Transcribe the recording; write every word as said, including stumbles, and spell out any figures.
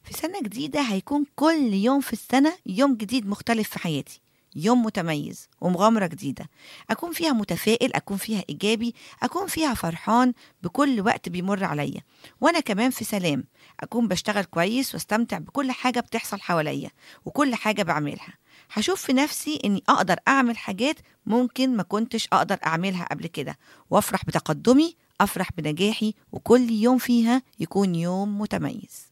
في سنة جديدة هيكون كل يوم في السنة يوم جديد مختلف في حياتي، يوم متميز ومغامرة جديدة أكون فيها متفائل، أكون فيها إيجابي، أكون فيها فرحان بكل وقت بيمر عليا، وأنا كمان في سلام، أكون بشتغل كويس واستمتع بكل حاجة بتحصل حواليا وكل حاجة بعملها. هشوف في نفسي إني أقدر أعمل حاجات ممكن ما كنتش أقدر أعملها قبل كده، وأفرح بتقدمي، أفرح بنجاحي، وكل يوم فيها يكون يوم متميز.